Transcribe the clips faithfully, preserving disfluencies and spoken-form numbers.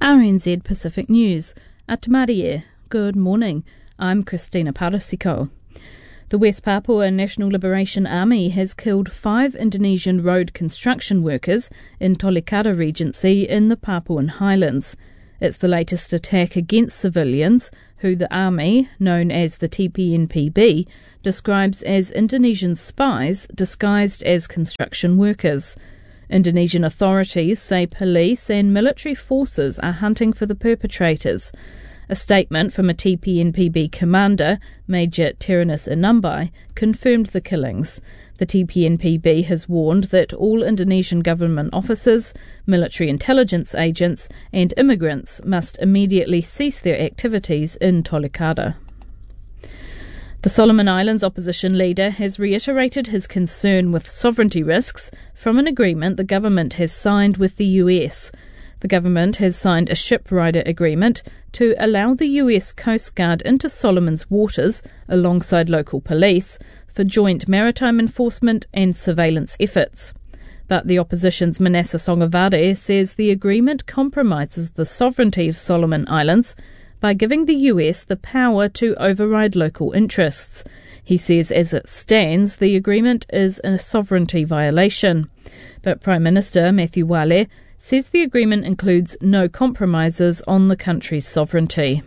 R N Z Pacific News. Atamarie. Good morning. I'm Christina Parasiko. The West Papua National Liberation Army has killed five Indonesian road construction workers in Tolikara Regency in the Papuan Highlands. It's the latest attack against civilians, who the army, known as the T P N P B, describes as Indonesian spies disguised as construction workers. Indonesian authorities say police and military forces are hunting for the perpetrators. A statement from a T P N P B commander, Major Teranis Inambai, confirmed the killings. The T P N P B has warned that all Indonesian government officers, military intelligence agents and immigrants must immediately cease their activities in Tolikara. The Solomon Islands opposition leader has reiterated his concern with sovereignty risks from an agreement the government has signed with the U S. The government has signed a ship rider agreement to allow the U S Coast Guard into Solomon's waters alongside local police for joint maritime enforcement and surveillance efforts. But the opposition's Manasseh Sogavare says the agreement compromises the sovereignty of Solomon Islands by giving the U S the power to override local interests. He says as it stands, the agreement is a sovereignty violation. But Prime Minister Matthew Wale says the agreement includes no compromises on the country's sovereignty.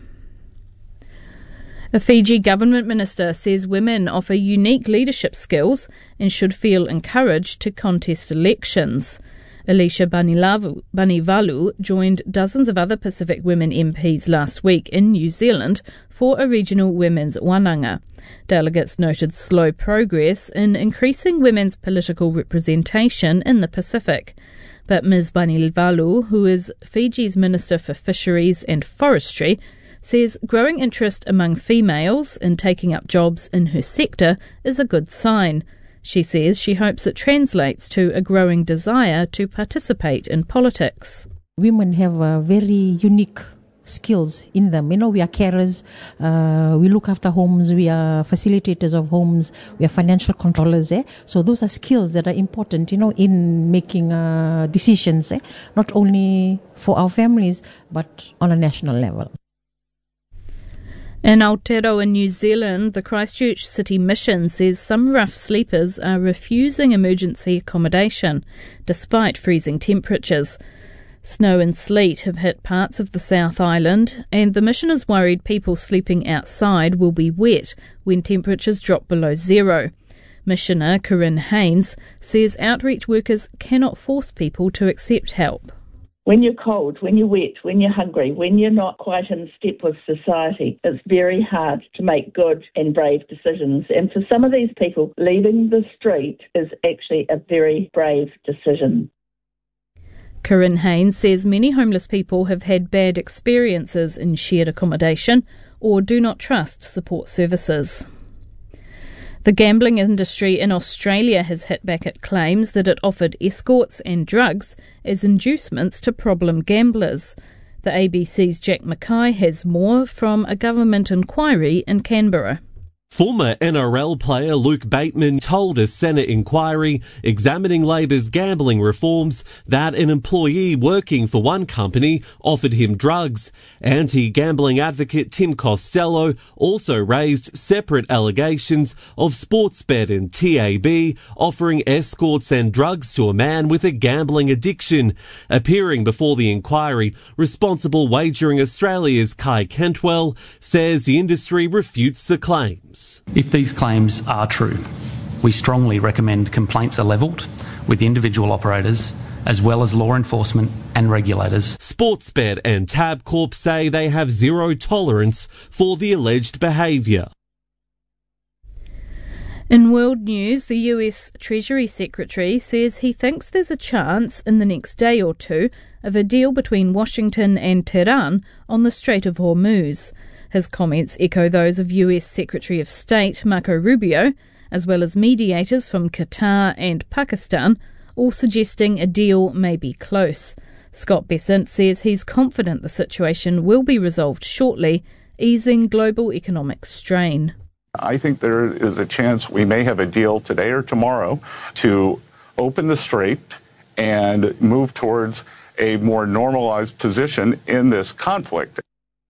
A Fiji government minister says women offer unique leadership skills and should feel encouraged to contest elections. Alicia Banilavu, Banivalu joined dozens of other Pacific women M Ps last week in New Zealand for a regional women's wananga. Delegates noted slow progress in increasing women's political representation in the Pacific. But Miz Banivalu, who is Fiji's Minister for Fisheries and Forestry, says growing interest among females in taking up jobs in her sector is a good sign. She says she hopes it translates to a growing desire to participate in politics. Women have uh, very unique skills in them. You know, we are carers, uh, we look after homes, we are facilitators of homes, we are financial controllers. Eh? So those are skills that are important, you know, in making uh, decisions, eh? Not only for our families, but on a national level. In Aotearoa in New Zealand, the Christchurch City Mission says some rough sleepers are refusing emergency accommodation despite freezing temperatures. Snow and sleet have hit parts of the South Island, and the mission is worried people sleeping outside will be wet when temperatures drop below zero. Missioner Corinne Haynes says outreach workers cannot force people to accept help. When you're cold, when you're wet, when you're hungry, when you're not quite in step with society, it's very hard to make good and brave decisions. And for some of these people, leaving the street is actually a very brave decision. Corinne Haynes says many homeless people have had bad experiences in shared accommodation or do not trust support services. The gambling industry in Australia has hit back at claims that it offered escorts and drugs as inducements to problem gamblers. The A B C's Jack Mackay has more from a government inquiry in Canberra. Former N R L player Luke Bateman told a Senate inquiry examining Labor's gambling reforms that an employee working for one company offered him drugs. Anti-gambling advocate Tim Costello also raised separate allegations of Sportsbet and T A B offering escorts and drugs to a man with a gambling addiction. Appearing before the inquiry, Responsible Wagering Australia's Kai Cantwell says the industry refutes the claims. If these claims are true, we strongly recommend complaints are levelled with individual operators as well as law enforcement and regulators. Sportsbet and Tabcorp say they have zero tolerance for the alleged behaviour. In world news, the U S Treasury Secretary says he thinks there's a chance in the next day or two of a deal between Washington and Tehran on the Strait of Hormuz. His comments echo those of U S Secretary of State Marco Rubio, as well as mediators from Qatar and Pakistan, all suggesting a deal may be close. Scott Bessent says he's confident the situation will be resolved shortly, easing global economic strain. I think there is a chance we may have a deal today or tomorrow to open the strait and move towards a more normalized position in this conflict.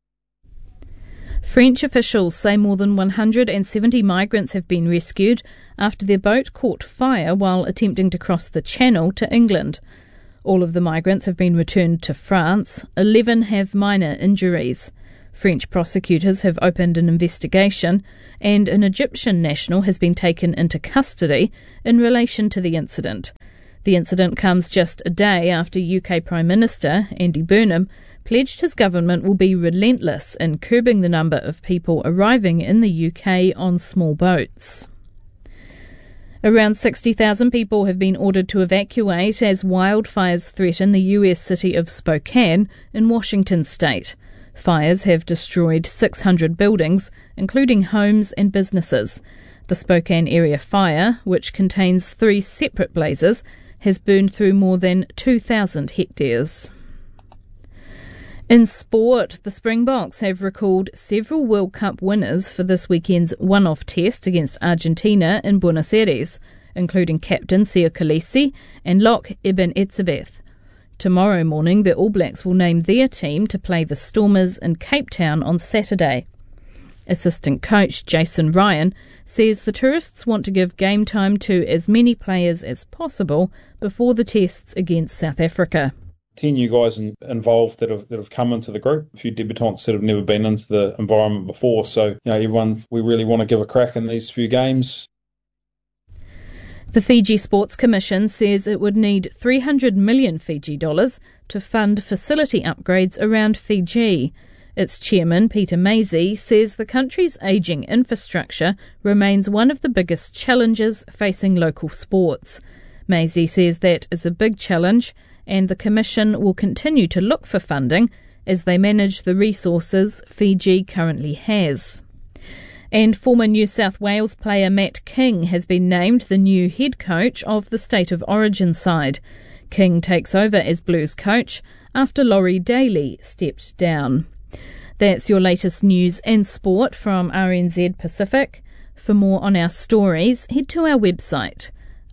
French officials say more than one hundred seventy migrants have been rescued after their boat caught fire while attempting to cross the Channel to England. All of the migrants have been returned to France. eleven have minor injuries. French prosecutors have opened an investigation, and an Egyptian national has been taken into custody in relation to the incident. The incident comes just a day after U K Prime Minister Andy Burnham pledged his government will be relentless in curbing the number of people arriving in the U K on small boats. Around sixty thousand people have been ordered to evacuate as wildfires threaten the U S city of Spokane in Washington state. Fires have destroyed six hundred buildings, including homes and businesses. The Spokane area fire, which contains three separate blazes, has burned through more than two thousand hectares. In sport, the Springboks have recalled several World Cup winners for this weekend's one-off test against Argentina in Buenos Aires, including captain Sio Khaleesi and lock Eben Etzebeth. Tomorrow morning, the All Blacks will name their team to play the Stormers in Cape Town on Saturday. Assistant coach Jason Ryan says the tourists want to give game time to as many players as possible before the tests against South Africa. Ten new guys in, involved that have that have come into the group. A few debutants that have never been into the environment before. So, you know, everyone, we really want to give a crack in these few games. The Fiji Sports Commission says it would need three hundred million Fiji dollars to fund facility upgrades around Fiji. Its chairman, Peter Maisie, says the country's ageing infrastructure remains one of the biggest challenges facing local sports. Maisie says that is a big challenge, and the Commission will continue to look for funding as they manage the resources Fiji currently has. And former New South Wales player Matt King has been named the new head coach of the State of Origin side. King takes over as Blues coach after Laurie Daly stepped down. That's your latest news and sport from R N Z Pacific. For more on our stories, head to our website,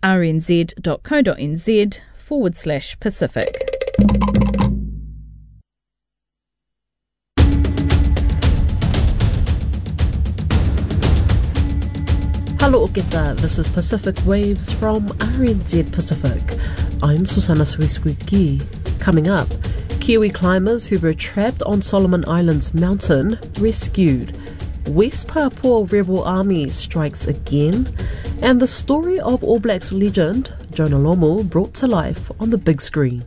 rnz.co.nz forward slash Pacific. Hello Oketa, this is Pacific Waves from R N Z Pacific. I'm Susana Suiswiki. Coming up, Kiwi climbers who were trapped on Solomon Islands mountain rescued. West Papua Rebel Army strikes again, and the story of All Blacks legend Jonah Lomu brought to life on the big screen.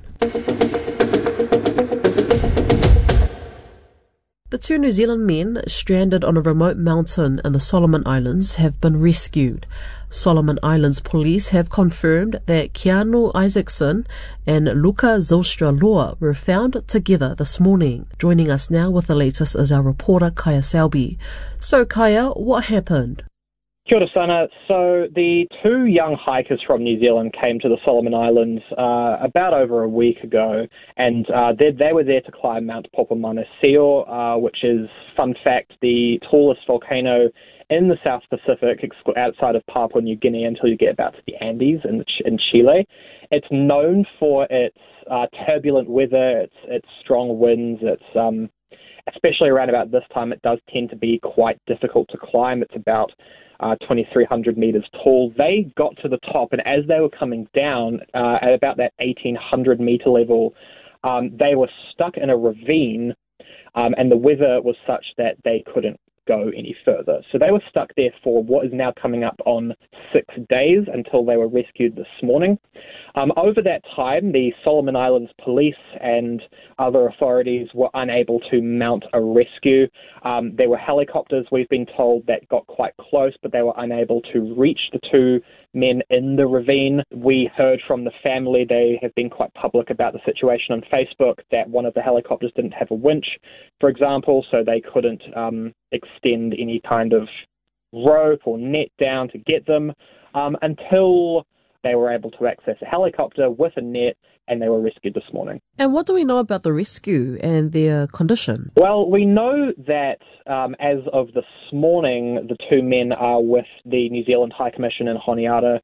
The two New Zealand men stranded on a remote mountain in the Solomon Islands have been rescued. Solomon Islands police have confirmed that Keanu Isaacson and Luka Zylstra-Loa were found together this morning. Joining us now with the latest is our reporter Kaya Selby. So Kaya, what happened? Kia ora sana. So the two young hikers from New Zealand came to the Solomon Islands uh, about over a week ago, and uh, they, they were there to climb Mount Popomanasio, uh, which is, fun fact, the tallest volcano in the South Pacific outside of Papua New Guinea until you get about to the Andes in, in Chile. It's known for its uh, turbulent weather, its, its strong winds, its um, especially around about this time, it does tend to be quite difficult to climb. It's about Uh, twenty-three hundred metres tall. They got to the top, and as they were coming down uh, at about that eighteen hundred metre level, um, they were stuck in a ravine, um, and the weather was such that they couldn't go any further. So they were stuck there for what is now coming up on six days until they were rescued this morning. Um, over that time, the Solomon Islands police and other authorities were unable to mount a rescue. Um, there were helicopters, we've been told, that got quite close, but they were unable to reach the two men in the ravine. We heard from the family, they have been quite public about the situation on Facebook, that one of the helicopters didn't have a winch, for example, so they couldn't um, extend any kind of rope or net down to get them um, until they were able to access a helicopter with a net, and they were rescued this morning. And what do we know about the rescue and their condition? Well, we know that um, as of this morning, the two men are with the New Zealand High Commission in Honiara.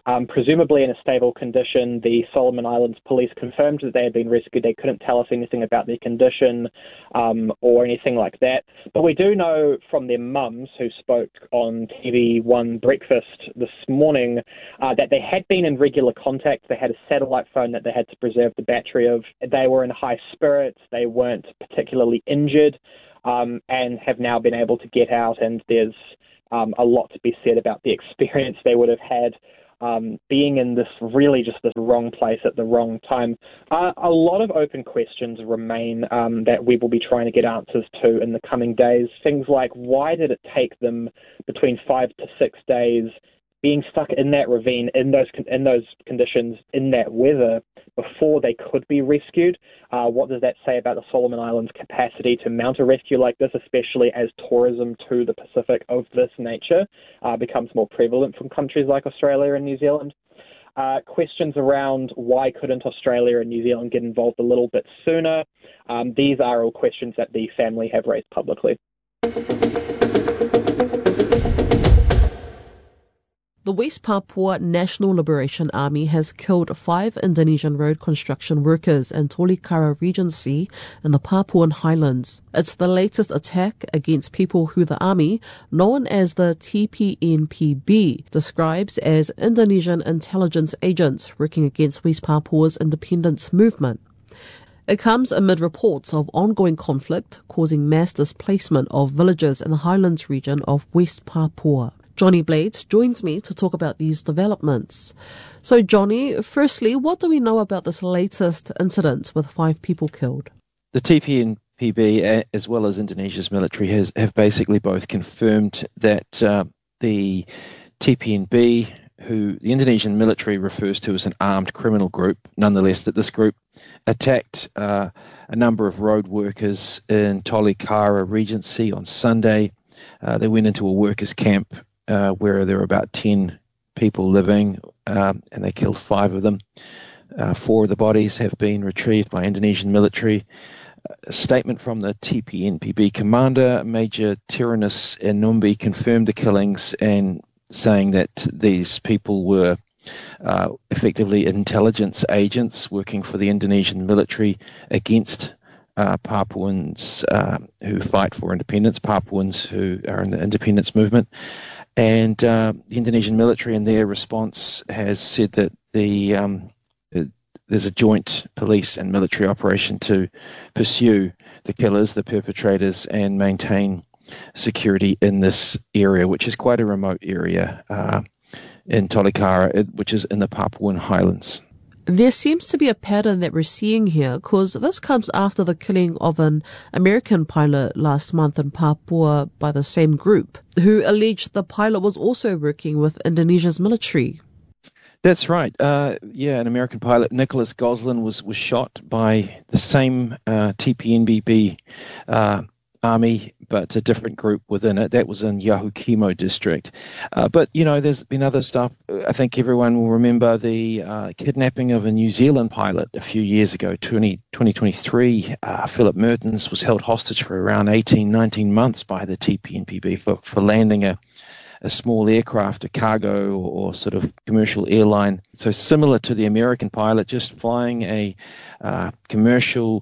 um, presumably in a stable condition. The Solomon Islands police confirmed that they had been rescued. They couldn't tell us anything about their condition um, or anything like that. But we do know from their mums, who spoke on T V one Breakfast this morning, uh, that they had been in regular contact. They had a satellite phone that they had to preserve the battery of. They were in high spirits. They weren't particularly injured, um, and have now been able to get out. And there's um, a lot to be said about the experience they would have had um, being in this really just this wrong place at the wrong time. Uh, a lot of open questions remain um, that we will be trying to get answers to in the coming days. Things like, why did it take them between five to six days being stuck in that ravine, in those in those conditions, in that weather, before they could be rescued? Uh, what does that say about the Solomon Islands' capacity to mount a rescue like this, especially as tourism to the Pacific of this nature uh, becomes more prevalent from countries like Australia and New Zealand? Uh, questions around why couldn't Australia and New Zealand get involved a little bit sooner? Um, these are all questions that the family have raised publicly. The West Papua National Liberation Army has killed five Indonesian road construction workers in Tolikara Regency in the Papuan Highlands. It's the latest attack against people who the army, known as the T P N P B, describes as Indonesian intelligence agents working against West Papua's independence movement. It comes amid reports of ongoing conflict causing mass displacement of villagers in the Highlands region of West Papua. Johnny Blades joins me to talk about these developments. So, Johnny, firstly, what do we know about this latest incident with five people killed? The T P N P B, as well as Indonesia's military, has have basically both confirmed that uh, the T P N B, who the Indonesian military refers to as an armed criminal group, nonetheless, that this group attacked uh, a number of road workers in Tolikara Regency on Sunday. Uh, they went into a workers' camp Uh, where there were about ten people living, um, and they killed five of them. Uh, four of the bodies have been retrieved by Indonesian military. A statement from the T P N P B commander, Major Tyrannus Enumbi, confirmed the killings and saying that these people were uh, effectively intelligence agents working for the Indonesian military against Uh, Papuans uh, who fight for independence, Papuans who are in the independence movement. And uh, the Indonesian military in their response has said that the um, it, there's a joint police and military operation to pursue the killers, the perpetrators, and maintain security in this area, which is quite a remote area uh, in Tolikara, which is in the Papuan Highlands. There seems to be a pattern that we're seeing here, because this comes after the killing of an American pilot last month in Papua by the same group, who alleged the pilot was also working with Indonesia's military. That's right. Uh, yeah, an American pilot, Nicholas Goslin, was, was shot by the same uh, T P N P B uh, army, but a different group within it. That was in Yahukimo district. Uh, but, you know, there's been other stuff. I think everyone will remember the uh, kidnapping of a New Zealand pilot a few years ago, twenty twenty-three. Uh, Philip Mertens was held hostage for around eighteen, nineteen months by the T P N P B for, for landing a, a small aircraft, a cargo or, or sort of commercial airline. So similar to the American pilot, just flying a uh, commercial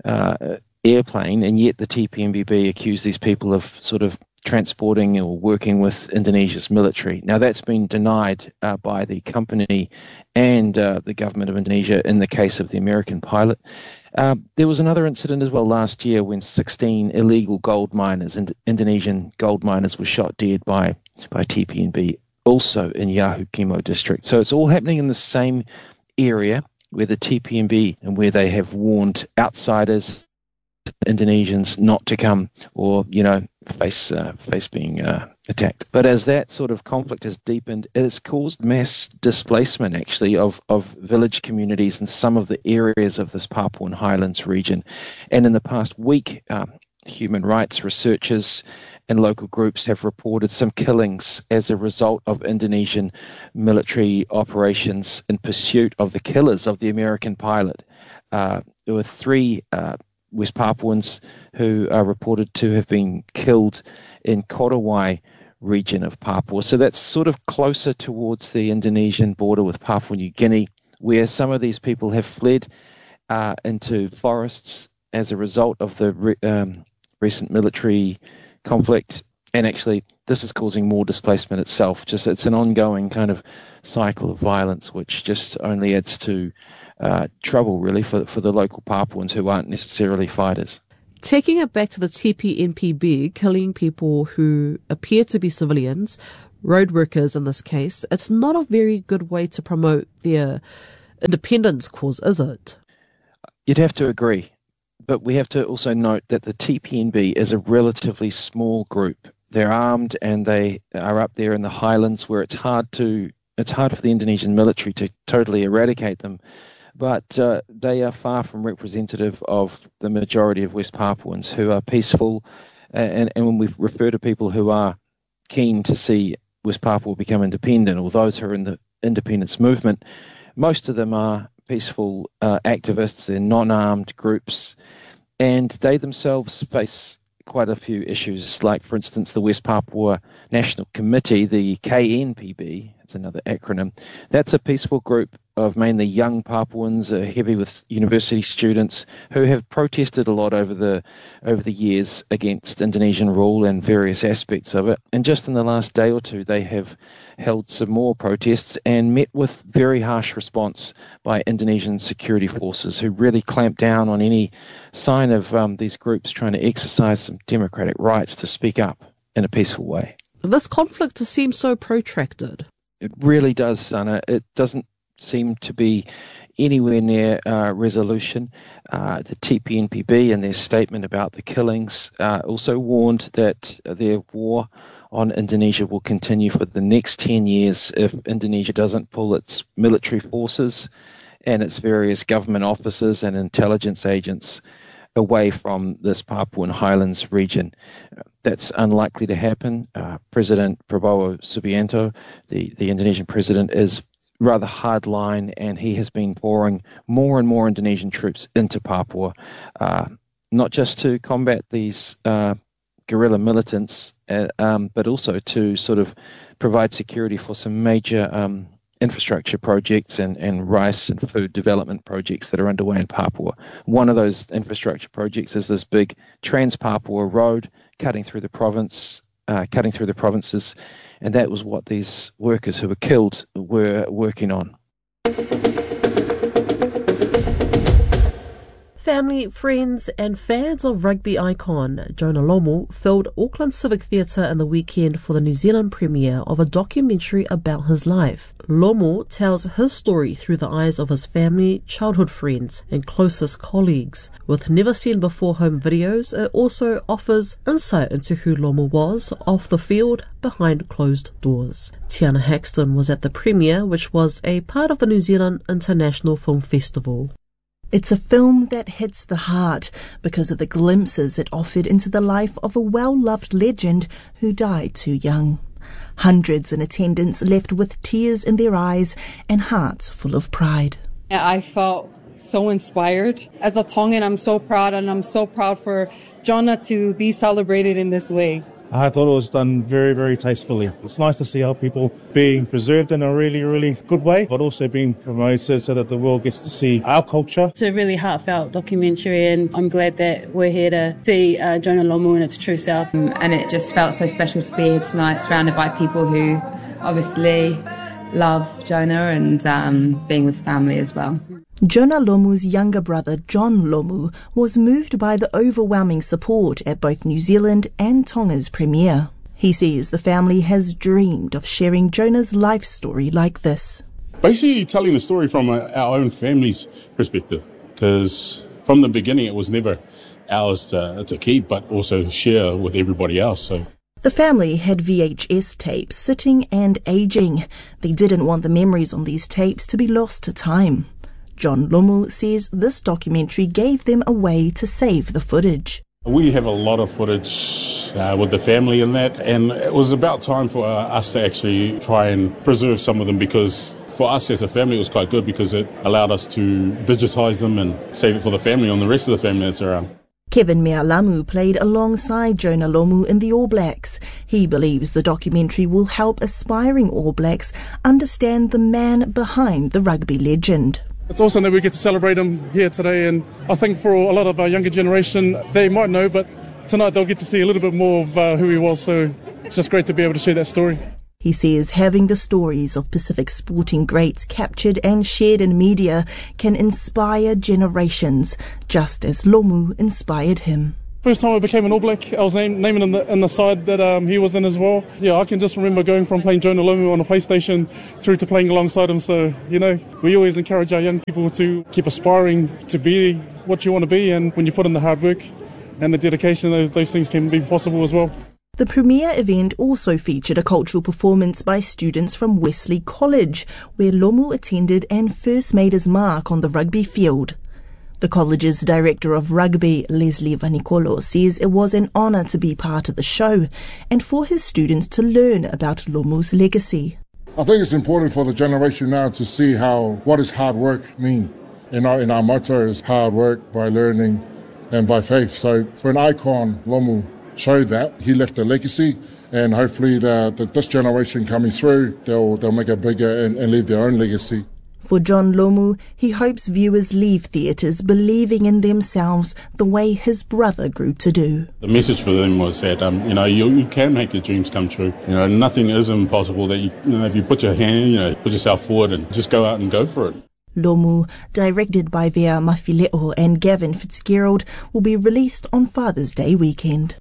uh airplane, and yet the T P N P B accused these people of sort of transporting or working with Indonesia's military. Now, that's been denied uh, by the company and uh, the government of Indonesia in the case of the American pilot. Uh, there was another incident as well last year when sixteen illegal gold miners, and Indonesian gold miners, were shot dead by, by T P N B, also in Yahukimo district. So it's all happening in the same area where the T P N B and where they have warned outsiders, Indonesians, not to come or, you know, face uh, face being uh, attacked. But as that sort of conflict has deepened, it has caused mass displacement, actually, of, of village communities in some of the areas of this Papuan Highlands region. And in the past week, um, human rights researchers and local groups have reported some killings as a result of Indonesian military operations in pursuit of the killers of the American pilot. Uh, there were three uh, West Papuans who are reported to have been killed in Korowai region of Papua. So that's sort of closer towards the Indonesian border with Papua New Guinea, where some of these people have fled uh, into forests as a result of the re- um, recent military conflict. And actually, this is causing more displacement itself. Just it's an ongoing kind of cycle of violence, which just only adds to uh, trouble, really, for for the local Papuans who aren't necessarily fighters. Taking it back to the T P N P B, killing people who appear to be civilians, road workers in this case, it's not a very good way to promote their independence cause, is it? You'd have to agree. But we have to also note that the T P N B is a relatively small group. They're armed and they are up there in the highlands where it's hard to it's hard for the Indonesian military to totally eradicate them. But uh, they are far from representative of the majority of West Papuans who are peaceful. And, and when we refer to people who are keen to see West Papua become independent, or those who are in the independence movement, most of them are peaceful uh, activists. They're non-armed groups, and they themselves face quite a few issues, like, for instance, the West Papua National Committee, the K N P B, it's another acronym. That's a peaceful group of mainly young Papuans, uh, heavy with university students, who have protested a lot over the over the years against Indonesian rule and various aspects of it. And just in the last day or two, they have held some more protests and met with very harsh response by Indonesian security forces, who really clamped down on any sign of um, these groups trying to exercise some democratic rights to speak up in a peaceful way. This conflict seems so protracted. It really does, Sana. It doesn't seem to be anywhere near uh, resolution. Uh, the T P N P B, in their statement about the killings, uh, also warned that their war on Indonesia will continue for the next ten years if Indonesia doesn't pull its military forces and its various government officers and intelligence agents away from this Papuan Highlands region. That's unlikely to happen. Uh, President Prabowo Subianto, the, the Indonesian president, is rather hardline, and he has been pouring more and more Indonesian troops into Papua, uh, not just to combat these uh, guerrilla militants, uh, um, but also to sort of provide security for some major um, infrastructure projects and, and rice and food development projects that are underway in Papua. One of those infrastructure projects is this big Trans-Papua road cutting through the province, uh, cutting through the provinces, and that was what these workers who were killed were working on. Family, friends and fans of rugby icon Jonah Lomu filled Auckland Civic Theatre in the weekend for the New Zealand premiere of a documentary about his life. Lomu tells his story through the eyes of his family, childhood friends and closest colleagues. With never-seen-before home videos, it also offers insight into who Lomu was off the field, behind closed doors. Tiana Haxton was at the premiere, which was a part of the New Zealand International Film Festival. It's a film that hits the heart because of the glimpses it offered into the life of a well-loved legend who died too young. Hundreds in attendance left with tears in their eyes and hearts full of pride. I felt so inspired. As a Tongan, I'm so proud, and I'm so proud for Jonah to be celebrated in this way. I thought it was done very, very tastefully. It's nice to see our people being preserved in a really, really good way, but also being promoted so that the world gets to see our culture. It's a really heartfelt documentary, and I'm glad that we're here to see uh, Jonah Lomu in its true self. And it just felt so special to be here tonight, surrounded by people who obviously love Jonah, and um, being with family as well. Jonah Lomu's younger brother, John Lomu, was moved by the overwhelming support at both New Zealand and Tonga's premiere. He says the family has dreamed of sharing Jonah's life story like this. Basically telling the story from a, our own family's perspective, because from the beginning it was never ours to, to keep, but also share with everybody else. So. The family had V H S tapes sitting and aging. They didn't want the memories on these tapes to be lost to time. John Lomu says this documentary gave them a way to save the footage. We have a lot of footage uh, with the family in that, and it was about time for uh, us to actually try and preserve some of them, because for us as a family it was quite good because it allowed us to digitise them and save it for the family and the rest of the family that's around. Kevin Mealamu played alongside Jonah Lomu in the All Blacks. He believes the documentary will help aspiring All Blacks understand the man behind the rugby legend. It's awesome that we get to celebrate him here today, and I think for a lot of our younger generation, they might know, but tonight they'll get to see a little bit more of uh, who he was, so it's just great to be able to share that story. He says having the stories of Pacific sporting greats captured and shared in media can inspire generations, just as Lomu inspired him. First time I became an All Black, I was named, naming in the, in the side that um, he was in as well. Yeah, I can just remember going from playing Jonah Lomu on a PlayStation through to playing alongside him. So, you know, we always encourage our young people to keep aspiring to be what you want to be, and when you put in the hard work and the dedication, those, those things can be possible as well. The premiere event also featured a cultural performance by students from Wesley College, where Lomu attended and first made his mark on the rugby field. The college's director of rugby, Leslie Vanikolo, says it was an honour to be part of the show and for his students to learn about Lomu's legacy. I think it's important for the generation now to see how what does hard work mean. In our, in our motto is hard work by learning and by faith. So for an icon, Lomu showed that. He left a legacy, and hopefully the, the, this generation coming through, they'll, they'll make it bigger and, and leave their own legacy. For John Lomu, he hopes viewers leave theatres believing in themselves the way his brother grew to do. The message for them was that um, you know you, you can make your dreams come true. You know nothing is impossible. That you, you know if you put your hand, you know put yourself forward and just go out and go for it. Lomu, directed by Vea Mafileo and Gavin Fitzgerald, will be released on Father's Day weekend.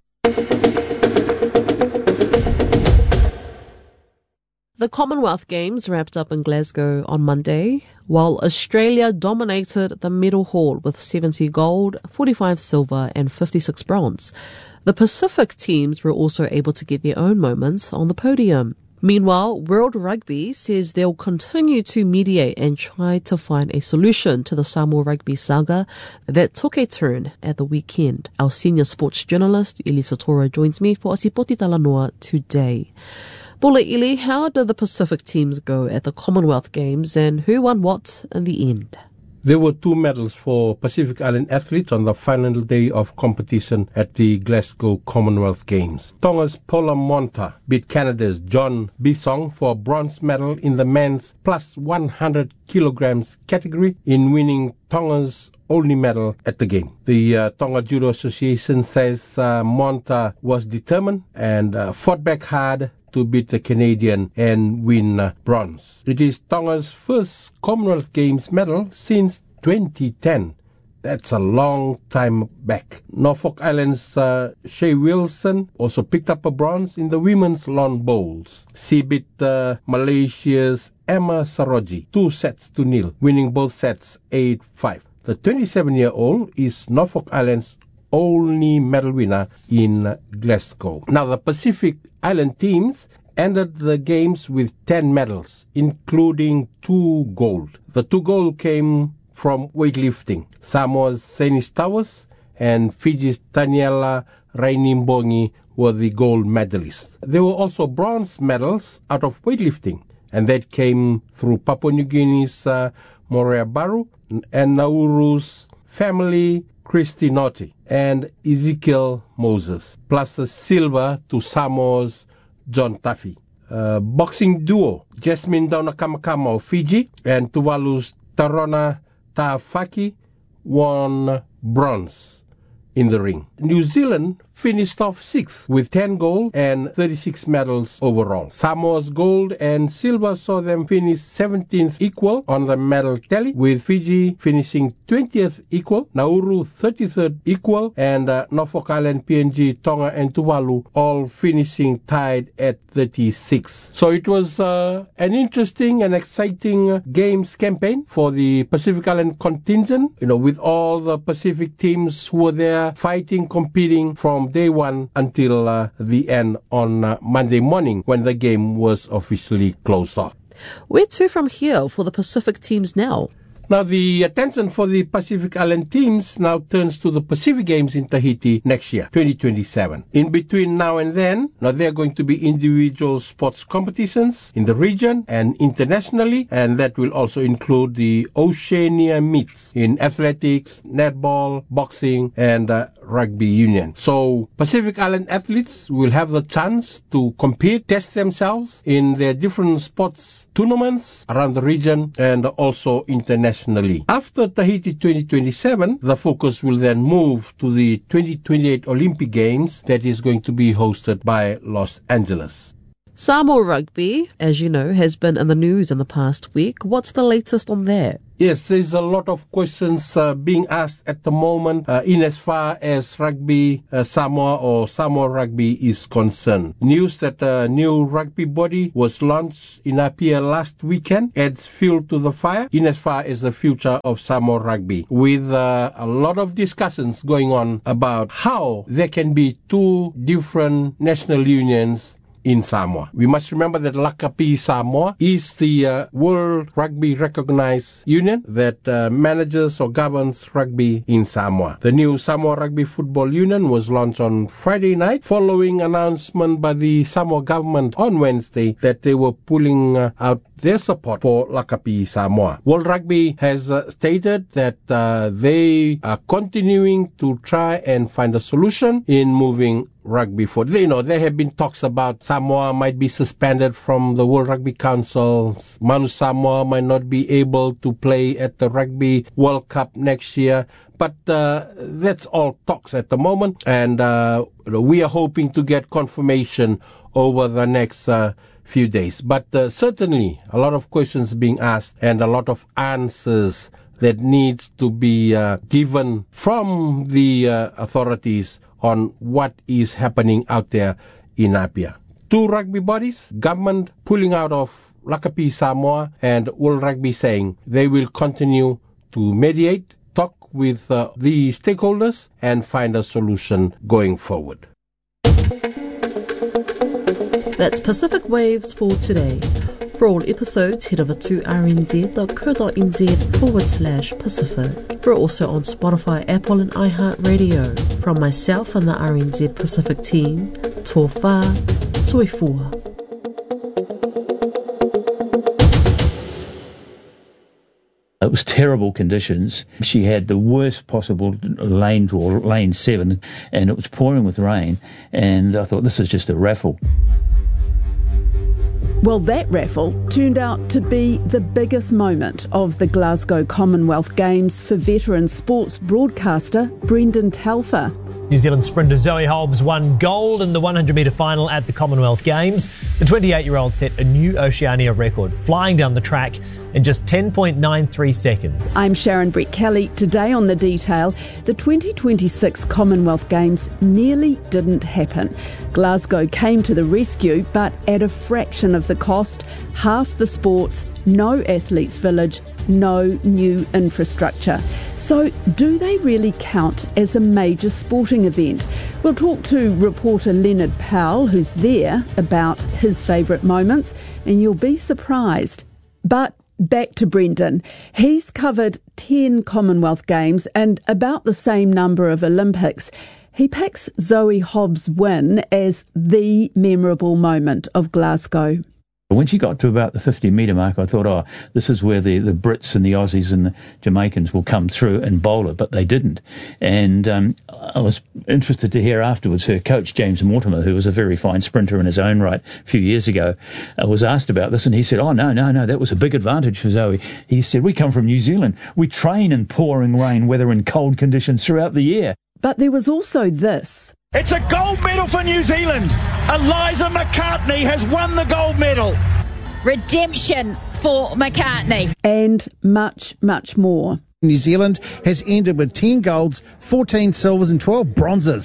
The Commonwealth Games wrapped up in Glasgow on Monday, while Australia dominated the medal haul with seventy gold, forty-five silver and fifty-six bronze. The Pacific teams were also able to get their own moments on the podium. Meanwhile, World Rugby says they'll continue to mediate and try to find a solution to the Samoa rugby saga that took a turn at the weekend. Our senior sports journalist, Elisa Tora, joins me for Asipoti Talanoa today. Bula Ili, how did the Pacific teams go at the Commonwealth Games and who won what in the end? There were two medals for Pacific Island athletes on the final day of competition at the Glasgow Commonwealth Games. Tonga's Paula Monta beat Canada's John Bisong for a bronze medal in the men's plus one hundred kilograms category in winning Tonga's only medal at the game. The uh, Tonga Judo Association says uh, Monta was determined and uh, fought back hard to beat the Canadian and win uh, bronze. It is Tonga's first Commonwealth Games medal since twenty ten. That's a long time back. Norfolk Island's uh, Shea Wilson also picked up a bronze in the women's lawn bowls. She beat uh, Malaysia's Emma Saroji two sets to nil, winning both sets eight five. The twenty-seven-year-old is Norfolk Island's only medal winner in Glasgow. Now, the Pacific Island teams ended the games with ten medals, including two gold. The two gold came from weightlifting. Samoa's Senis Towers and Fiji's Taniela Rainimbongi were the gold medalists. There were also bronze medals out of weightlifting, and that came through Papua New Guinea's uh, Morea Baru and Nauru's family Christy Naughty and Ezekiel Moses, plus a silver to Samoa's John Taffy. Uh, boxing duo Jasmine Daunakamakama of Fiji and Tuvalu's Tarona Taafaki won bronze in the ring. New Zealand finished off sixth with ten gold and thirty-six medals overall. Samoa's gold and silver saw them finish seventeenth equal on the medal tally, with Fiji finishing twentieth equal, Nauru thirty-third equal, and uh, Norfolk Island, P N G, Tonga and Tuvalu all finishing tied at thirty-six. So it was uh, an interesting and exciting games campaign for the Pacific Island contingent, you know, with all the Pacific teams who were there fighting, competing from day one until uh, the end on uh, Monday morning when the game was officially closed off. Where to from here for the Pacific teams now? Now, the attention for the Pacific Island teams now turns to the Pacific Games in Tahiti next year, twenty twenty-seven. In between now and then, now there are going to be individual sports competitions in the region and internationally, and that will also include the Oceania meets in athletics, netball, boxing, and uh, rugby union. So Pacific Island athletes will have the chance to compete, test themselves in their different sports tournaments around the region and also internationally. After Tahiti twenty twenty-seven, the focus will then move to the twenty twenty-eight Olympic Games that is going to be hosted by Los Angeles. Samoa Rugby, as you know, has been in the news in the past week. What's the latest on that? Yes, there's a lot of questions uh, being asked at the moment uh, in as far as rugby uh, Samoa or Samoa Rugby is concerned. News that a new rugby body was launched in Apia last weekend adds fuel to the fire in as far as the future of Samoa Rugby, with uh, a lot of discussions going on about how there can be two different national unions in Samoa. We must remember that Lakapi Samoa is the uh, World Rugby recognized union that uh, manages or governs rugby in Samoa. The new Samoa Rugby Football Union was launched on Friday night following announcement by the Samoa government on Wednesday that they were pulling uh, out their support for Lakapi Samoa. World Rugby has uh, stated that uh, they are continuing to try and find a solution in moving rugby forward. You know, there have been talks about Samoa might be suspended from the World Rugby Council. Manu Samoa might not be able to play at the Rugby World Cup next year. But uh, that's all talks at the moment. And uh, we are hoping to get confirmation over the next uh, few days. But uh, certainly a lot of questions being asked and a lot of answers that needs to be uh, given from the uh, authorities on what is happening out there in Apia. Two rugby bodies, government pulling out of Lakapi Samoa, and World Rugby saying they will continue to mediate, talk with uh, the stakeholders and find a solution going forward. That's Pacific Waves for today. For all episodes, head over to rnz.co.nz forward slash Pacific. We're also on Spotify, Apple and iHeartRadio. From myself and the R N Z Pacific team, tō whā, toi fua. It was terrible conditions. She had the worst possible lane draw, lane seven, and it was pouring with rain, and I thought, this is just a raffle. Well, that raffle turned out to be the biggest moment of the Glasgow Commonwealth Games for veteran sports broadcaster Brendan Telfer. New Zealand sprinter Zoe Hobbs won gold in the one hundred metre final at the Commonwealth Games. The twenty-eight-year-old set a new Oceania record, flying down the track in just ten point nine three seconds. I'm Sharon Brett Kelly. Today on The Detail, the twenty twenty-six Commonwealth Games nearly didn't happen. Glasgow came to the rescue, but at a fraction of the cost, half the sports, no athletes' village, no new infrastructure. So do they really count as a major sporting event? We'll talk to reporter Leonard Powell, who's there, about his favourite moments, and you'll be surprised. But back to Brendan. He's covered ten Commonwealth Games and about the same number of Olympics. He picks Zoe Hobbs' win as the memorable moment of Glasgow. When she got to about the fifty metre mark, I thought, oh, this is where the, the Brits and the Aussies and the Jamaicans will come through and bowl it, but they didn't. And um, I was interested to hear afterwards her coach, James Mortimer, who was a very fine sprinter in his own right a few years ago, uh, was asked about this, and he said, oh, no, no, no, that was a big advantage for Zoe. He said, we come from New Zealand. We train in pouring rain, weather and cold conditions throughout the year. But there was also this. It's a gold medal for New Zealand. Eliza McCartney has won the gold medal. Redemption for McCartney. And much, much more. New Zealand has ended with ten golds, fourteen silvers and twelve bronzes.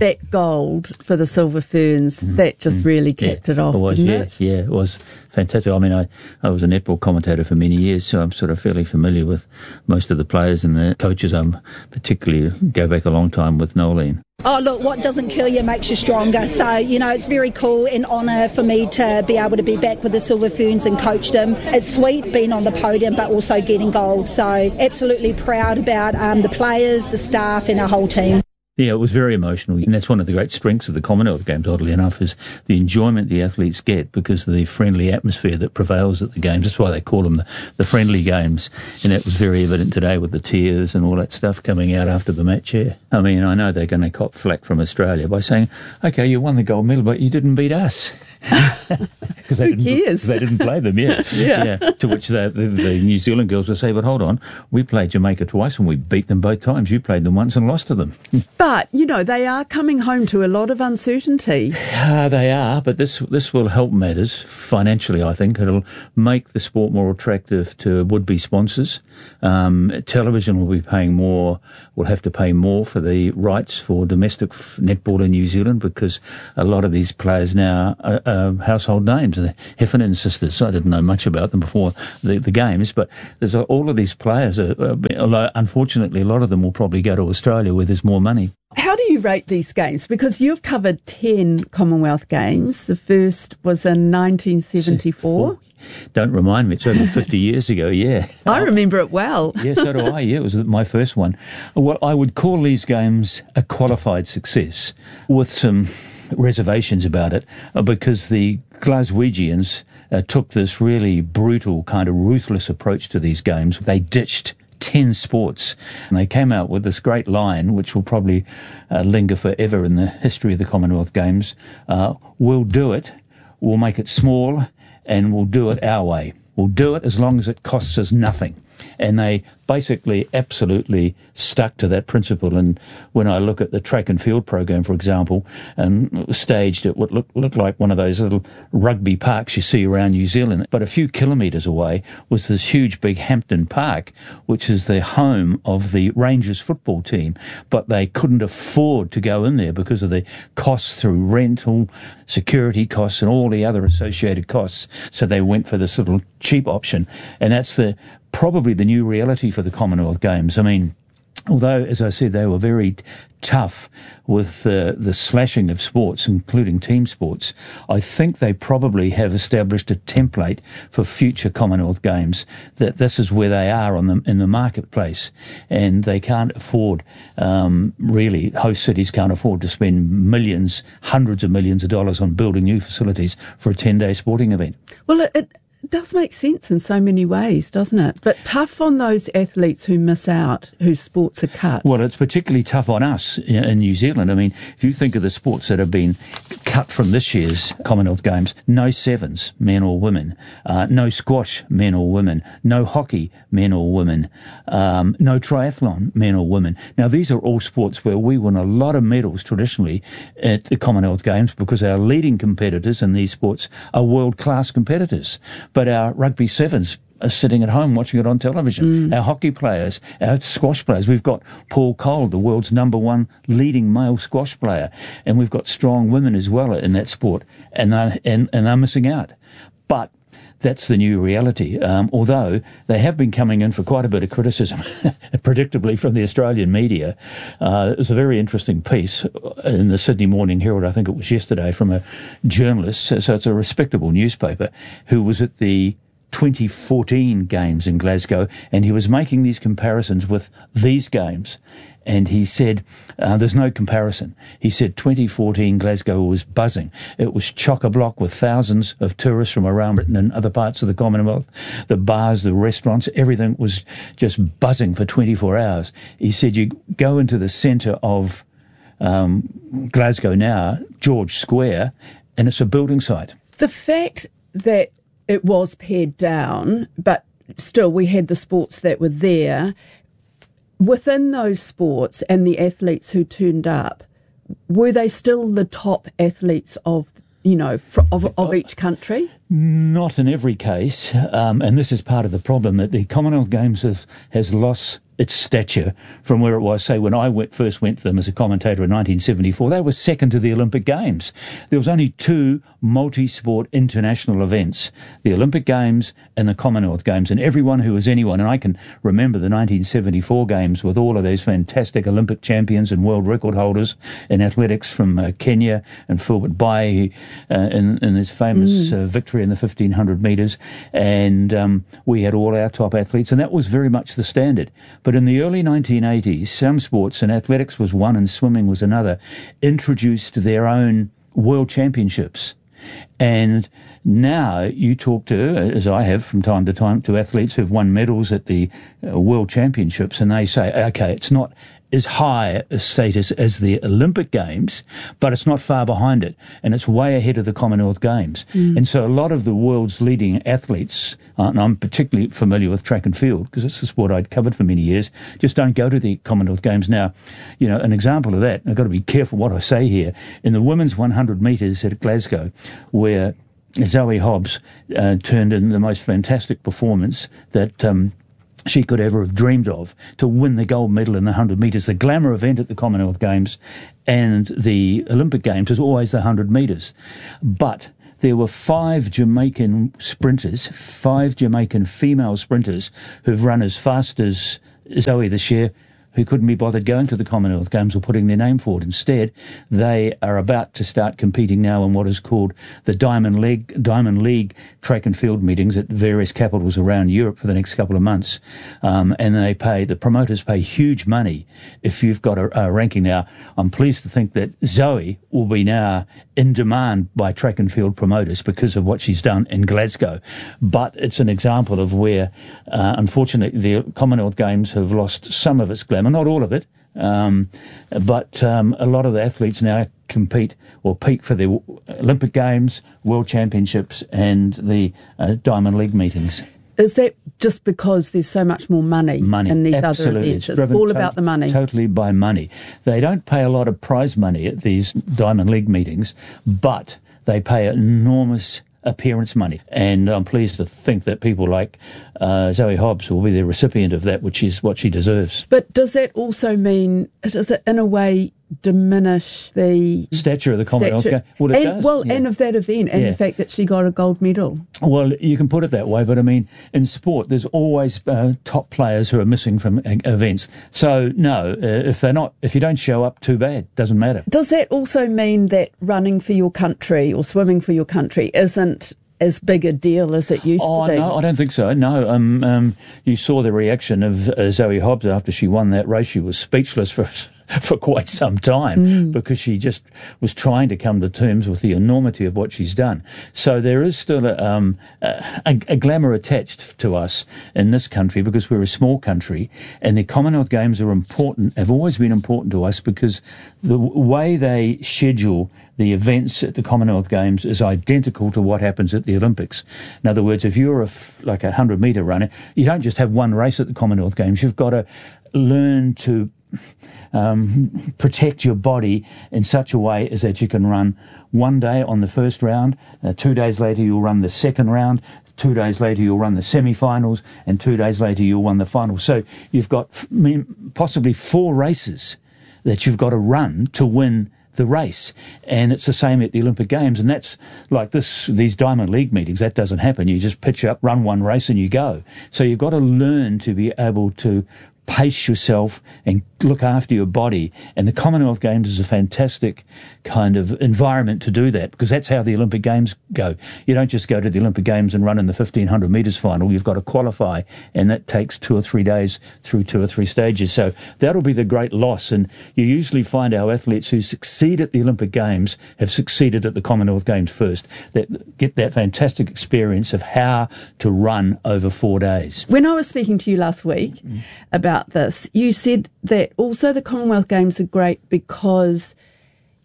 that gold for the Silver Ferns, mm. that just mm. really kicked yeah, it off, it was, didn't yeah, it? Yeah, it was fantastic. I mean, I, I was a netball commentator for many years, so I'm sort of fairly familiar with most of the players and the coaches. I'm particularly go back a long time with Nolene. Oh, look, what doesn't kill you makes you stronger. So, you know, it's very cool and honour for me to be able to be back with the Silver Ferns and coach them. It's sweet being on the podium, but also getting gold. So, absolutely proud about um, the players, the staff and our whole team. Yeah, it was very emotional, and that's one of the great strengths of the Commonwealth Games, oddly enough, is the enjoyment the athletes get because of the friendly atmosphere that prevails at the Games. That's why they call them the, the friendly Games, and that was very evident today with the tears and all that stuff coming out after the match, yeah. I mean, I know they're going to cop flack from Australia by saying, OK, you won the gold medal, but you didn't beat us. Because they, they didn't play them, yeah. yeah. yeah. To which the, the, the New Zealand girls will say, but hold on, we played Jamaica twice and we beat them both times. You played them once and lost to them. But, you know, they are coming home to a lot of uncertainty. Uh, they are, but this this will help matters financially, I think. It'll make the sport more attractive to would-be sponsors. Um, television will be paying more, will have to pay more for the rights for domestic netball in New Zealand because a lot of these players now are, are household names. The Heffernan sisters, I didn't know much about them before the, the Games, but there's a, all of these players, are, although unfortunately a lot of them will probably go to Australia where there's more money. How do you rate these games? Because you've covered ten Commonwealth Games. The first was in nineteen seventy-four. Don't remind me, it's over fifty years ago, yeah. I remember it well. Yeah, so do I, yeah, it was my first one. Well, I would call these games a qualified success with some reservations about it because the Glaswegians uh, took this really brutal, kind of ruthless approach to these games. They ditched ten sports, and they came out with this great line, which will probably uh, linger forever in the history of the Commonwealth Games. Uh, we'll do it, we'll make it small, and we'll do it our way. We'll do it as long as it costs us nothing. And they basically absolutely stuck to that principle. And when I look at the track and field program, for example, and it was staged at what looked, looked like one of those little rugby parks you see around New Zealand, but a few kilometres away was this huge big Hampton Park, which is the home of the Rangers football team. But they couldn't afford to go in there because of the costs through rental, security costs and all the other associated costs. So they went for this little cheap option. And that's the probably the new reality for the Commonwealth Games. I mean, although, as I said, they were very tough with uh, the slashing of sports, including team sports, I think they probably have established a template for future Commonwealth Games, that this is where they are on the, in the marketplace, and they can't afford, um, really, host cities can't afford to spend millions, hundreds of millions of dollars on building new facilities for a ten-day sporting event. Well, it, it It does make sense in so many ways, doesn't it? But tough on those athletes who miss out, whose sports are cut. Well, it's particularly tough on us in New Zealand. I mean, if you think of the sports that have been cut from this year's Commonwealth Games, no sevens, men or women, uh, no squash, men or women, no hockey, men or women, um, no triathlon, men or women. Now, these are all sports where we win a lot of medals traditionally at the Commonwealth Games because our leading competitors in these sports are world-class competitors. But our rugby sevens are sitting at home watching it on television. Mm. Our hockey players, our squash players. We've got Paul Cole, the world's number one leading male squash player. And we've got strong women as well in that sport. And they're, and, and they're missing out. But that's the new reality. Um, although they have been coming in for quite a bit of criticism, predictably from the Australian media. Uh, it was a very interesting piece in the Sydney Morning Herald, I think it was yesterday, from a journalist, so it's a respectable newspaper, who was at the twenty fourteen Games in Glasgow, and he was making these comparisons with these games. And he said, uh, there's no comparison. He said twenty fourteen Glasgow was buzzing. It was chock-a-block with thousands of tourists from around Britain and other parts of the Commonwealth. The bars, the restaurants, everything was just buzzing for twenty-four hours. He said, you go into the centre of um, Glasgow now, George Square, and it's a building site. The fact that it was pared down, but still we had the sports that were there. Within those sports and the athletes who turned up, were they still the top athletes of, you know, of, of each country? Not in every case, um, and this is part of the problem, that the Commonwealth Games has, has lost its stature from where it was, say, when I went, first went to them as a commentator in nineteen seventy-four. They were second to the Olympic Games. There was only two multi-sport international events, the Olympic Games and the Commonwealth Games, and everyone who was anyone, and I can remember the nineteen seventy-four Games with all of those fantastic Olympic champions and world record holders in athletics from uh, Kenya, and Philbert Bayi uh, in, in his famous mm. uh, victory in the fifteen hundred metres, and um, we had all our top athletes, and that was very much the standard. But in the early nineteen eighties, some sports, and athletics was one and swimming was another, introduced their own world championships. And now you talk to, as I have from time to time, to athletes who've won medals at the uh, world championships, and they say, okay, it's not as high a status as the Olympic Games, but it's not far behind it, and it's way ahead of the Commonwealth Games. Mm. And so a lot of the world's leading athletes, uh, and I'm particularly familiar with track and field, because it's a sport I'd covered for many years, just don't go to the Commonwealth Games. Now, you know, an example of that, I've got to be careful what I say here, in the women's one hundred metres at Glasgow, where Zoe Hobbs uh, turned in the most fantastic performance that um, she could ever have dreamed of, to win the gold medal in the one hundred metres. The glamour event at the Commonwealth Games and the Olympic Games is always the one hundred metres. But there were five Jamaican sprinters, five Jamaican female sprinters who've run as fast as Zoe this year, who couldn't be bothered going to the Commonwealth Games or putting their name forward. Instead, they are about to start competing now in what is called the Diamond League, Diamond League track and field meetings at various capitals around Europe for the next couple of months. Um, and they pay, the promoters pay huge money if you've got a, a ranking. Now, I'm pleased to think that Zoe will be now in demand by track and field promoters because of what she's done in Glasgow. But it's an example of where, uh, unfortunately, the Commonwealth Games have lost some of its glamour. Not all of it, um, but um, a lot of the athletes now compete or peak for the Olympic Games, World Championships, and the uh, Diamond League meetings. Is that just because there's so much more money, money in these absolutely. other events? It's, it's all to- about the money. Totally by money. They don't pay a lot of prize money at these Diamond League meetings, but they pay enormous appearance money, and I'm pleased to think that people like uh, Zoe Hobbs will be the recipient of that, which is what she deserves. But does that also mean, does it in a way diminish the stature of the Commonwealth stature, Games? Well, it and, does. Well, yeah. and of that event, and yeah. the fact that she got a gold medal. Well, you can put it that way, but I mean, in sport, there's always uh, top players who are missing from uh, events. So, no, uh, if they're not, if you don't show up, too bad. Doesn't matter. Does that also mean that running for your country or swimming for your country isn't as big a deal as it used oh, to be? No, I don't think so. No, um, um, you saw the reaction of uh, Zoe Hobbs after she won that race. She was speechless for for quite some time mm. because she just was trying to come to terms with the enormity of what she's done. So there is still a, um, a, a glamour attached to us in this country because we're a small country, and the Commonwealth Games are important, have always been important to us because the way they schedule the events at the Commonwealth Games is identical to what happens at the Olympics. In other words, if you're a, like a one hundred metre runner, you don't just have one race at the Commonwealth Games. You've got to learn to um, protect your body in such a way as that you can run one day on the first round, uh, two days later you'll run the second round, two days later you'll run the semi-finals, and two days later you'll run the final. So you've got f- possibly four races that you've got to run to win the race. And it's the same at the Olympic Games, and that's like this, these Diamond League meetings, that doesn't happen. You just pitch up, run one race and you go. So you've got to learn to be able to pace yourself and look after your body. And the Commonwealth Games is a fantastic kind of environment to do that, because that's how the Olympic Games go. You don't just go to the Olympic Games and run in the fifteen hundred metres final. You've got to qualify, and that takes two or three days through two or three stages. So that'll be the great loss. And you usually find our athletes who succeed at the Olympic Games have succeeded at the Commonwealth Games first, that get that fantastic experience of how to run over four days. When I was speaking to you last week mm. about this, you said that also the Commonwealth Games are great because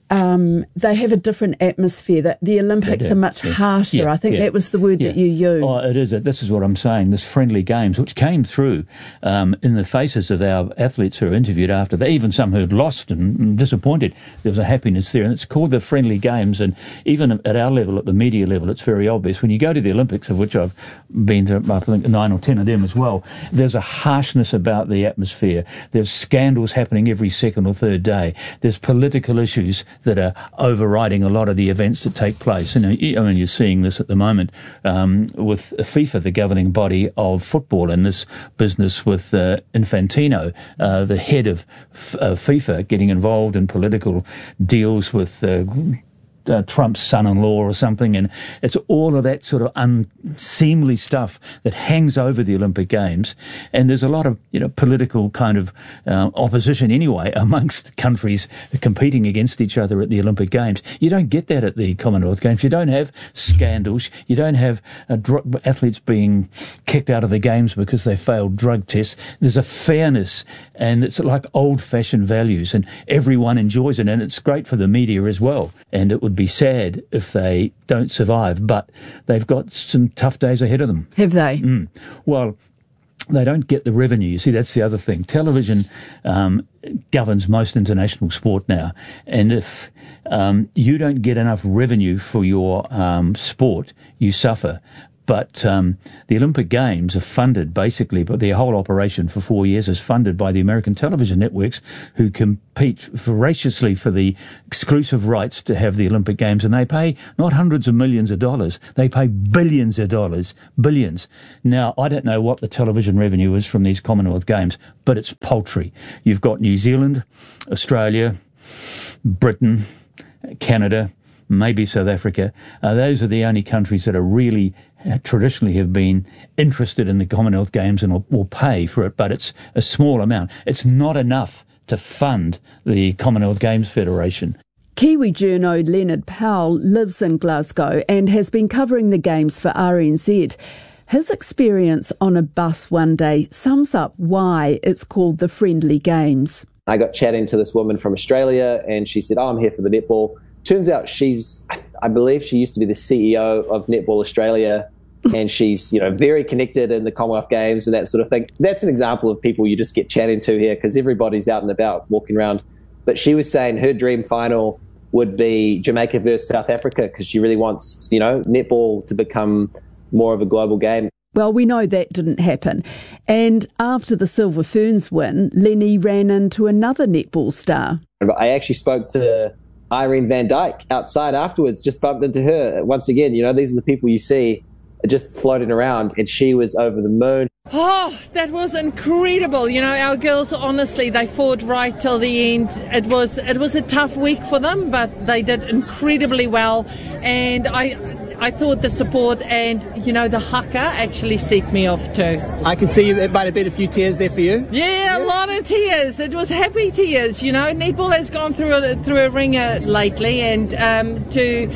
um, they have a different atmosphere. That the Olympics do, are much yeah. harsher. Yeah, I think yeah, that was the word yeah. that you used. Oh, it is. This is what I'm saying. This friendly games, which came through um, in the faces of our athletes who were interviewed after that, even some who had lost and, and disappointed, there was a happiness there. And it's called the friendly games. And even at our level, at the media level, it's very obvious. When you go to the Olympics, of which I've been to, I think, nine or ten of them as well, there's a harshness about the atmosphere. There's scandals happening every second or third day. There's political issues that are overriding a lot of the events that take place. And I mean, you're seeing this at the moment um, with FIFA, the governing body of football, and this business with uh, Infantino, uh, the head of F- uh, FIFA, getting involved in political deals with uh, Uh, Trump's son-in-law or something, and it's all of that sort of unseemly stuff that hangs over the Olympic Games. And there's a lot of, you know, political kind of uh, opposition anyway amongst countries competing against each other at the Olympic Games. You don't get that at the Commonwealth Games. You don't have scandals. You don't have uh, dr- athletes being kicked out of the games because they failed drug tests. There's a fairness, and it's like old-fashioned values, and everyone enjoys it, and it's great for the media as well. And it would be sad if they don't survive, but they've got some tough days ahead of them. Have they? Mm. Well, they don't get the revenue. You see, that's the other thing. Television um, governs most international sport now, and if um, you don't get enough revenue for your um, sport, you suffer. But um, the Olympic Games are funded, basically, but their whole operation for four years is funded by the American television networks, who compete voraciously for the exclusive rights to have the Olympic Games. And they pay not hundreds of millions of dollars, they pay billions of dollars, billions. Now, I don't know what the television revenue is from these Commonwealth Games, but it's paltry. You've got New Zealand, Australia, Britain, Canada, maybe South Africa. Uh, those are the only countries that are really traditionally have been interested in the Commonwealth Games and will, will pay for it, but it's a small amount. It's not enough to fund the Commonwealth Games Federation. Kiwi journo Leonard Powell lives in Glasgow and has been covering the Games for R N Z. His experience on a bus one day sums up why it's called the Friendly Games. I got chatting to this woman from Australia, and she said, oh, I'm here for the netball. Turns out she's, I believe she used to be the C E O of Netball Australia, and she's, you know, very connected in the Commonwealth Games and that sort of thing. That's an example of people you just get chatting to here, because everybody's out and about walking around. But she was saying her dream final would be Jamaica versus South Africa, because she really wants, you know, netball to become more of a global game. Well, we know that didn't happen. And after the Silver Ferns win, Lenny ran into another netball star. I actually spoke to Irene van Dijk outside afterwards, just bumped into her. Once again, you know, these are the people you see just floating around, and she was over the moon. Oh, that was incredible. You know, our girls, honestly, they fought right till the end. It was it was a tough week for them, but they did incredibly well. And I I thought the support and, you know, the haka actually set me off too. I can see it might have been a few tears there for you. Yeah, a lot of tears. It was happy tears, you know. Netball has gone through a, through a ringer lately, and um, to...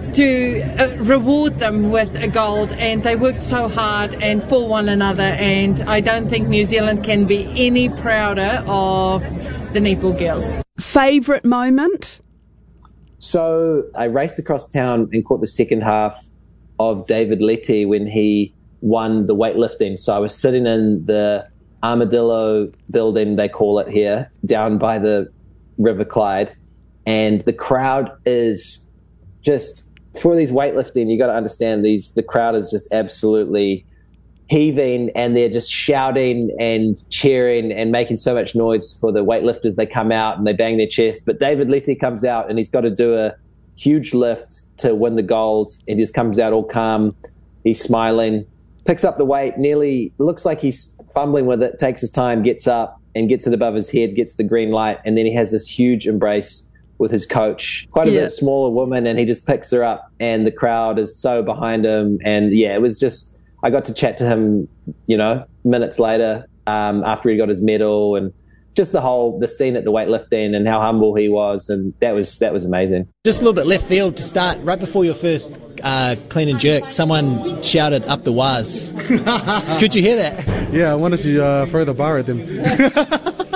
to uh, reward them with a gold, and they worked so hard and for one another, and I don't think New Zealand can be any prouder of the netball girls. Favourite moment? So I raced across town and caught the second half of David Letty when he won the weightlifting. So I was sitting in the Armadillo building, they call it here, down by the River Clyde, and the crowd is just... For these weightlifting, you got to understand these. The crowd is just absolutely heaving, and they're just shouting and cheering and making so much noise for the weightlifters. They come out and they bang their chest. But David Letty comes out and he's got to do a huge lift to win the gold. And he just comes out all calm. He's smiling, picks up the weight. Nearly looks like he's fumbling with it. Takes his time, gets up and gets it above his head. Gets the green light, and then he has this huge embrace with his coach, quite a yeah. bit smaller woman, and he just picks her up, and the crowd is so behind him. And yeah, it was just, I got to chat to him, you know, minutes later, um, after he got his medal, and just the whole, the scene at the weightlifting and how humble he was. And that was, that was amazing. Just a little bit left field to start, right before your first uh, clean and jerk, someone shouted up the waz. Could you hear that? Yeah, I wanted to uh, throw the bar at them.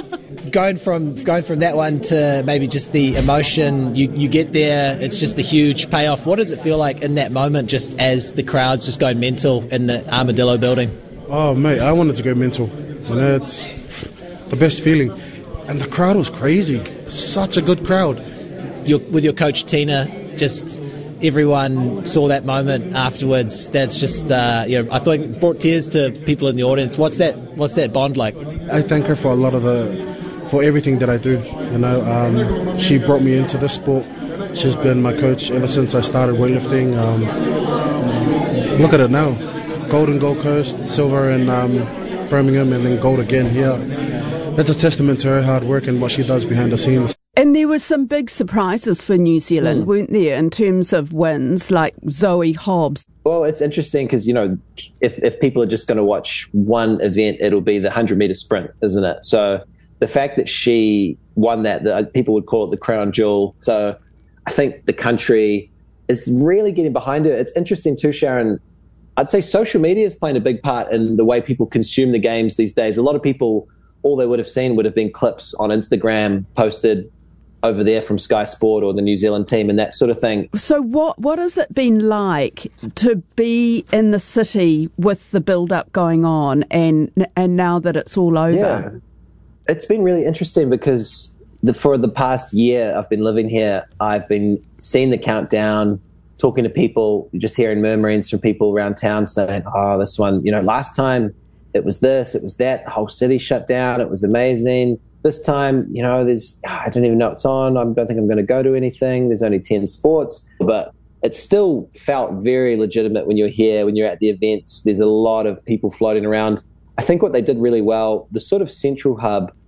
going from going from that one to maybe just the emotion, you, you get there, it's just a huge payoff. What does it feel like in that moment, just as the crowd's just going mental in the Armadillo building? Oh, mate, I wanted to go mental. You know, it's the best feeling. And the crowd was crazy. Such a good crowd. You're, with your coach, Tina, just everyone saw that moment afterwards. That's just, uh, you know, I thought it brought tears to people in the audience. What's that? What's that bond like? I thank her for a lot of the, for everything that I do. You know, um, she brought me into this sport. She's been my coach ever since I started weightlifting. Um, look at it now: gold in Gold Coast, silver in um, Birmingham, and then gold again here. That's a testament to her hard work and what she does behind the scenes. And there were some big surprises for New Zealand, mm. weren't there, in terms of wins, like Zoe Hobbs? Well, it's interesting because, you know, if, if people are just going to watch one event, it'll be the one hundred metre sprint, isn't it? So the fact that she won that, the, people would call it the crown jewel. So I think the country is really getting behind her. It's interesting too, Sharon. I'd say social media is playing a big part in the way people consume the games these days. A lot of people, all they would have seen would have been clips on Instagram posted over there from Sky Sport or the New Zealand team and that sort of thing. So what what has it been like to be in the city with the build-up going on and and now that it's all over? Yeah. It's been really interesting because the, for the past year I've been living here, I've been seeing the countdown, talking to people, just hearing murmurings from people around town saying, oh, this one, you know, last time it was this, it was that, the whole city shut down, it was amazing. This time, you know, there's, I don't even know what's on. I don't think I'm going to go to anything. There's only ten sports. But it still felt very legitimate when you're here, when you're at the events. There's a lot of people floating around. I think what they did really well, the sort of central hub